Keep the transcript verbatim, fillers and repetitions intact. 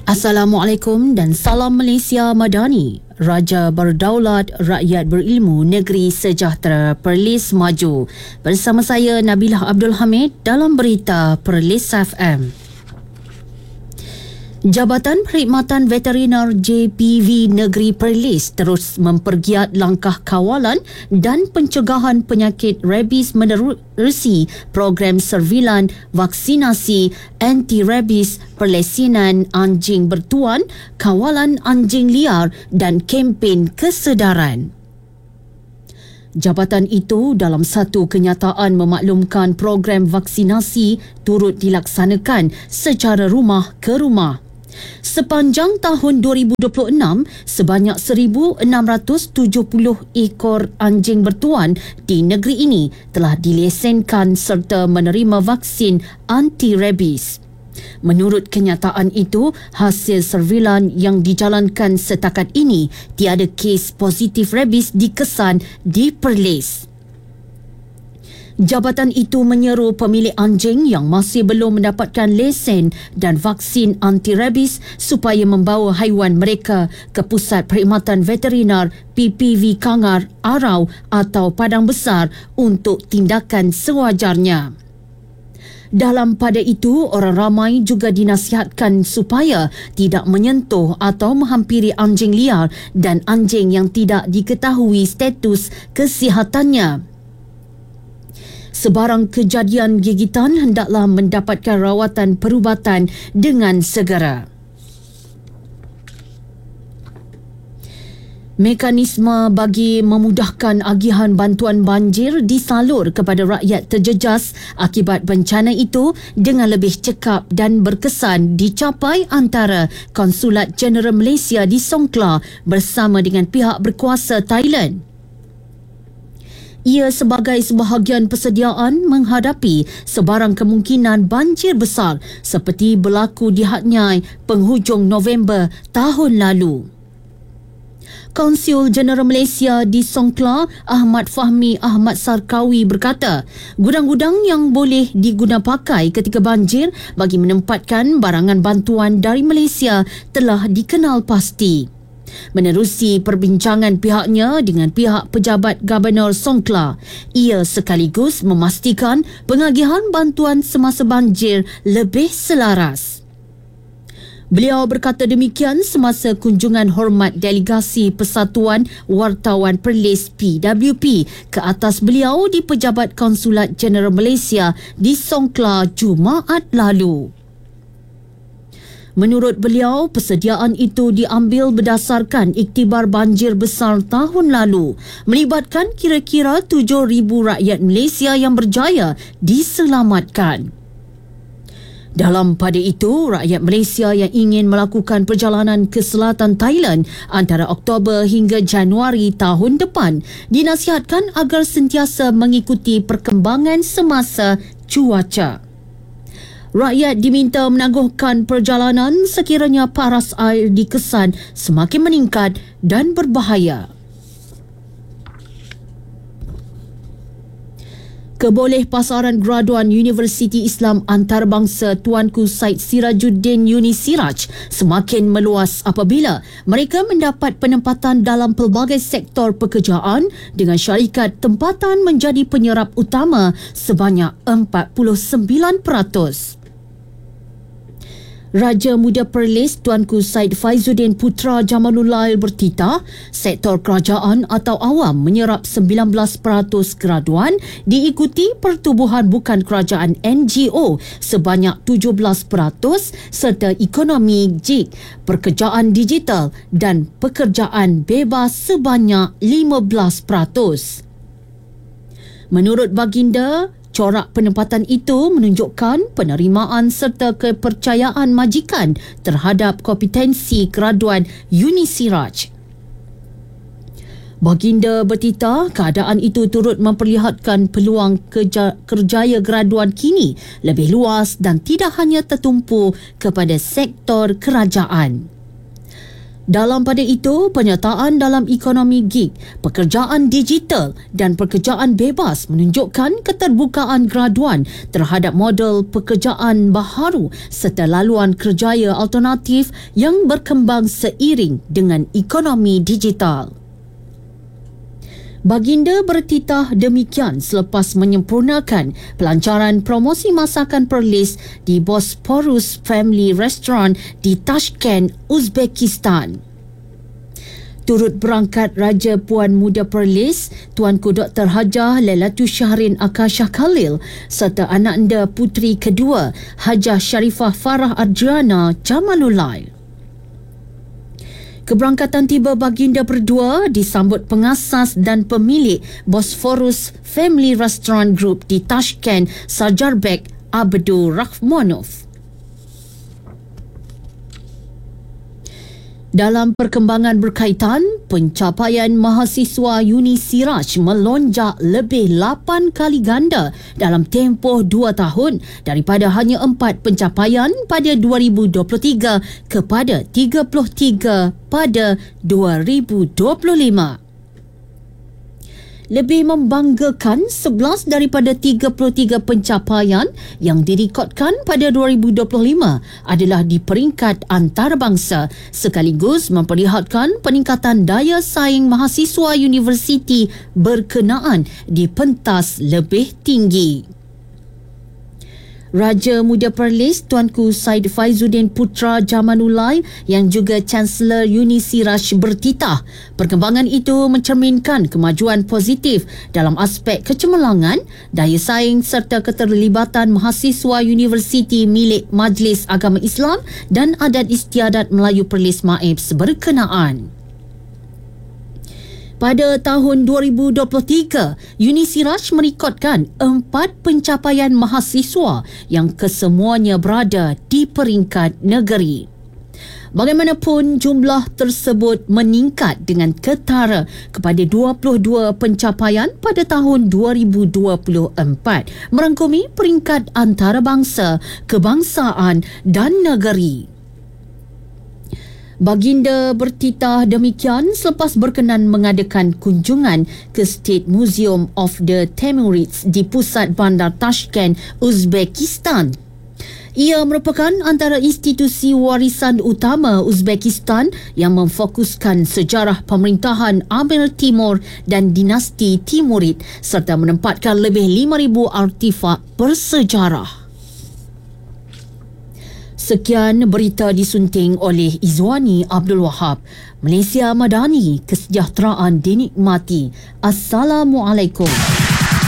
Assalamualaikum dan salam Malaysia Madani. Raja berdaulat, rakyat berilmu, negeri sejahtera, Perlis maju. Bersama saya Nabilah Abdul Hamid dalam berita Perlis F M. Jabatan Perkhidmatan Veterinar J P V Negeri Perlis terus mempergiat langkah kawalan dan pencegahan penyakit rabies menerusi program surveilan vaksinasi anti-rabies, perlesinan anjing bertuan, kawalan anjing liar dan kempen kesedaran. Jabatan itu dalam satu kenyataan memaklumkan program vaksinasi turut dilaksanakan secara rumah ke rumah. Sepanjang tahun dua ribu dua puluh enam, sebanyak seribu enam ratus tujuh puluh ekor anjing bertuan di negeri ini telah dilesenkan serta menerima vaksin anti-rabies. Menurut kenyataan itu, hasil surveilan yang dijalankan setakat ini, tiada kes positif rabies dikesan di Perlis. Jabatan itu menyeru pemilik anjing yang masih belum mendapatkan lesen dan vaksin anti-rabies supaya membawa haiwan mereka ke Pusat Perkhidmatan Veterinar P P V Kangar, Arau atau Padang Besar untuk tindakan sewajarnya. Dalam pada itu, orang ramai juga dinasihatkan supaya tidak menyentuh atau menghampiri anjing liar dan anjing yang tidak diketahui status kesihatannya. Sebarang kejadian gigitan hendaklah mendapatkan rawatan perubatan dengan segera. Mekanisme bagi memudahkan agihan bantuan banjir disalur kepada rakyat terjejas akibat bencana itu dengan lebih cekap dan berkesan dicapai antara Konsulat Jeneral Malaysia di Songkla bersama dengan pihak berkuasa Thailand. Ia sebagai sebahagian persediaan menghadapi sebarang kemungkinan banjir besar seperti berlaku di Hatnyai penghujung November tahun lalu. Konsul Jeneral Malaysia di Songkla, Ahmad Fahmi Ahmad Sarkawi berkata, gudang-gudang yang boleh digunapakai ketika banjir bagi menempatkan barangan bantuan dari Malaysia telah dikenal pasti. Menerusi perbincangan pihaknya dengan pihak pejabat Gubernur Songkla, ia sekaligus memastikan pengagihan bantuan semasa banjir lebih selaras. Beliau berkata demikian semasa kunjungan hormat delegasi Persatuan Wartawan Perlis P W P ke atas beliau di Pejabat Konsulat Jeneral Malaysia di Songkla Jumaat lalu. Menurut beliau, persediaan itu diambil berdasarkan iktibar banjir besar tahun lalu, melibatkan kira-kira tujuh ribu rakyat Malaysia yang berjaya diselamatkan. Dalam pada itu, rakyat Malaysia yang ingin melakukan perjalanan ke selatan Thailand antara Oktober hingga Januari tahun depan dinasihatkan agar sentiasa mengikuti perkembangan semasa cuaca. Rakyat diminta menangguhkan perjalanan sekiranya paras air dikesan semakin meningkat dan berbahaya. Keboleh pasaran graduan Universiti Islam Antarabangsa Tuanku Said Sirajuddin Uni Siraj semakin meluas apabila mereka mendapat penempatan dalam pelbagai sektor pekerjaan dengan syarikat tempatan menjadi penyerap utama sebanyak empat puluh sembilan peratus. Raja Muda Perlis Tuanku Said Faizuddin Putra Jamalul bertitah, sektor kerajaan atau awam menyerap sembilan belas peratus graduan diikuti pertubuhan bukan kerajaan N G O sebanyak tujuh belas peratus serta ekonomi gig, pekerjaan digital dan pekerjaan bebas sebanyak lima belas peratus. Menurut baginda, corak penempatan itu menunjukkan penerimaan serta kepercayaan majikan terhadap kompetensi graduan Uni Siraj. Baginda bertitah, keadaan itu turut memperlihatkan peluang kerja, kerjaya graduan kini lebih luas dan tidak hanya tertumpu kepada sektor kerajaan. Dalam pada itu, penyertaan dalam ekonomi gig, pekerjaan digital dan pekerjaan bebas menunjukkan keterbukaan graduan terhadap model pekerjaan baharu serta laluan kerjaya alternatif yang berkembang seiring dengan ekonomi digital. Baginda bertitah demikian selepas menyempurnakan pelancaran promosi masakan Perlis di Bosporus Family Restaurant di Tashkent, Uzbekistan. Turut berangkat Raja Puan Muda Perlis, Tuanku Doktor Hajah Lailatu Syahrin Akashah Khalil serta anak anda puteri kedua Hajah Sharifah Farah Adriana Jamalulai. Keberangkatan tiba baginda berdua disambut pengasas dan pemilik Bosporus Family Restaurant Group di Tashkent, Sajarbek Abdul Rahmanov. Dalam perkembangan berkaitan, pencapaian mahasiswa Uni Siraj melonjak lebih lapan kali ganda dalam tempoh dua tahun daripada hanya empat pencapaian pada dua ribu dua puluh tiga kepada tiga puluh tiga pada dua ribu dua puluh lima. Lebih membanggakan, sebelas daripada tiga puluh tiga pencapaian yang direkodkan pada dua ribu dua puluh lima adalah di peringkat antarabangsa, sekaligus memperlihatkan peningkatan daya saing mahasiswa universiti berkenaan di pentas lebih tinggi. Raja Muda Perlis Tuanku Said Faizuddin Putra Jamalulai yang juga Chancellor Uni Siraj bertitah perkembangan itu mencerminkan kemajuan positif dalam aspek kecemerlangan, daya saing serta keterlibatan mahasiswa universiti milik Majlis Agama Islam dan Adat Istiadat Melayu Perlis MAIPS berkenaan. Pada tahun dua ribu dua puluh tiga, Uni Siraj merekodkan empat pencapaian mahasiswa yang kesemuanya berada di peringkat negeri. Bagaimanapun, jumlah tersebut meningkat dengan ketara kepada dua puluh dua pencapaian pada tahun dua ribu dua puluh empat, merangkumi peringkat antarabangsa, kebangsaan dan negeri. Baginda bertitah demikian selepas berkenan mengadakan kunjungan ke State Museum of the Timurids di pusat bandar Tashkent, Uzbekistan. Ia merupakan antara institusi warisan utama Uzbekistan yang memfokuskan sejarah pemerintahan Amir Timur dan dinasti Timurid serta menempatkan lebih lima ribu artifak bersejarah. Sekian berita disunting oleh Izwani Abdul Wahab. Malaysia Madani, kesejahteraan dinikmati. Assalamualaikum.